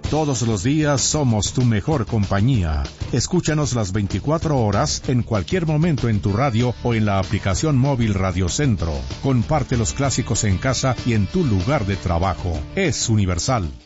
Todos los días somos tu mejor compañía. Escúchanos las 24 horas, en cualquier momento en tu radio o en la aplicación móvil Radio Centro. Comparte los clásicos en casa y en tu lugar de trabajo. Es Universal.